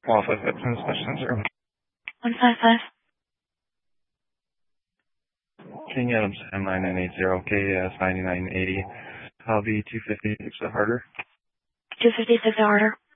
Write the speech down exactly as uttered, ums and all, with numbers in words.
One five five, special zero. One five five. King Adams, M nine nine eight zero, K S ninety nine eighty, Hobby two fifty-six the harder. Two fifty six the harder.